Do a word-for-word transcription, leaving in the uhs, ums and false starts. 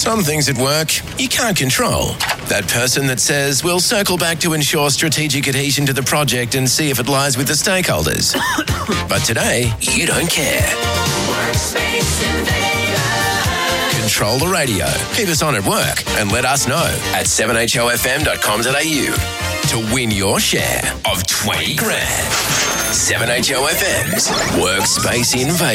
Some things at work you can't control. That person that says, we'll circle back to ensure strategic adhesion to the project and see if it lies with the stakeholders. But today, you don't care. Workspace Invader. Control the radio. Keep us on at work and let us know at seven h o f m dot com dot a u to win your share of twenty grand. seven H O F M's Workspace Invader.